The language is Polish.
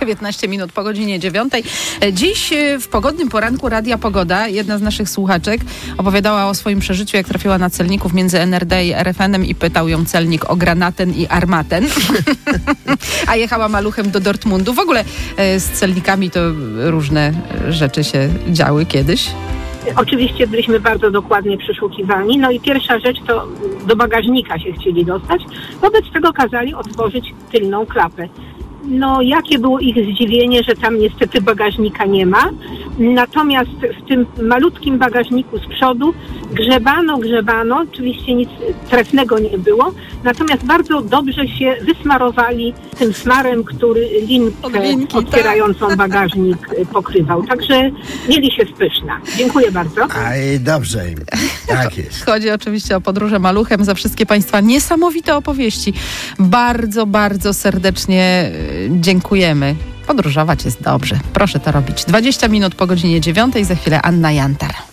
19 minut po godzinie 9. Dziś w pogodnym poranku Radia Pogoda jedna z naszych słuchaczek opowiadała o swoim przeżyciu, jak trafiła na celników między NRD i RFN-em i pytał ją celnik o granaten i armaten. A jechała maluchem do Dortmundu. W ogóle z celnikami to różne rzeczy się działy kiedyś. Oczywiście byliśmy bardzo dokładnie przeszukiwani. No i pierwsza rzecz to do bagażnika się chcieli dostać. Wobec tego kazali otworzyć tylną klapę. No jakie było ich zdziwienie, że tam niestety bagażnika nie ma. Natomiast w tym malutkim bagażniku z przodu grzebano, oczywiście nic trefnego nie było. Natomiast bardzo dobrze się wysmarowali tym smarem, który linkę otwierającą bagażnik pokrywał. Także mieli się spyszna. Dziękuję bardzo. Aj, dobrze im. Tak jest. Chodzi oczywiście o podróże maluchem. Za wszystkie Państwa niesamowite opowieści. Bardzo, bardzo serdecznie dziękujemy. Podróżować jest dobrze. Proszę to robić. 20 minut po godzinie 9. Za chwilę Anna Jantar.